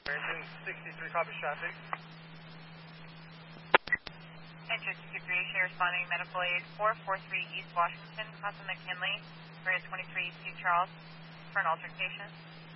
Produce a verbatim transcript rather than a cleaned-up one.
Engine sixty-three, copy traffic. Engine sixty-three, share responding medical aid four four three East Washington, Casa McKinley, area twenty-three East Charles, for an altercation.